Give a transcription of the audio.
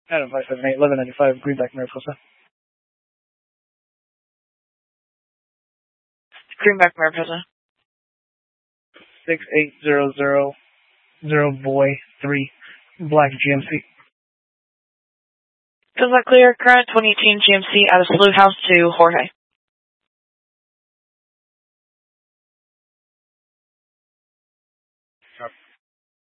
Adam 578, 1195, Greenback, Mariposa. Greenback, Mariposa. 68000 Boy 3, Black GMC. Does that clear? Current 2018 GMC out of Salute House to Jorge.